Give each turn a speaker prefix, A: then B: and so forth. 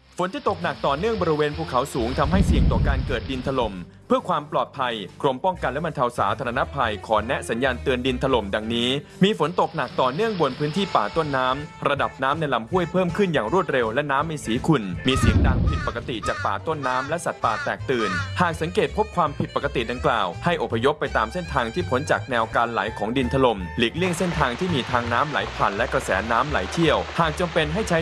A: ฝนที่ตกหนักต่อเนื่องบริเวณภูเขาสูงทำให้เสี่ยงต่อการเกิดดินถล่มเพื่อความปลอดภัยกรมป้องกันและบรรเทาสาธารณภัยขอแนะสัญญาณเตือนดินถล่มดังนี้มีฝนตกหนักต่อเนื่องบนพื้นที่ป่าต้นน้ำระดับน้ำในลำห้วยเพิ่มขึ้นอย่างรวดเร็วและน้ำมีสีขุ่นมีเสียงดังผิดปกติจากป่าต้นน้ำและสัตว์ป่าแตกตื่นหากสังเกตพบความผิดปกติดังกล่าวให้อพยพไปตามเส้นทางที่พ้นจากแนวการไหลของดินถล่มหลีกเลี่ยงเส้นทางที่มีทางน้ำไหลผ่านและกระแสน้ำไหลเชี่ยวหากจำเป็นให้ใช้